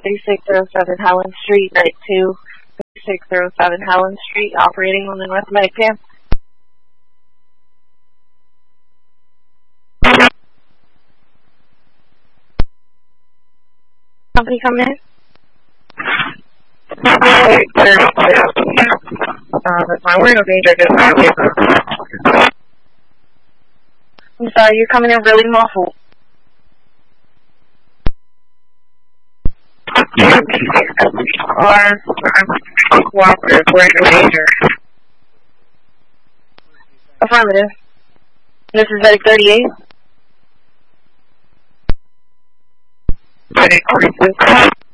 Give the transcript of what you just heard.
3607 Helen Street, Night 2, 3607 Helen Street, operating on the North Atlantic Cam. Company coming in? We're in a danger. I'm sorry, you're coming in really muffled. Cooperative, we're in danger. Affirmative. This is Medic 38. Medic 36.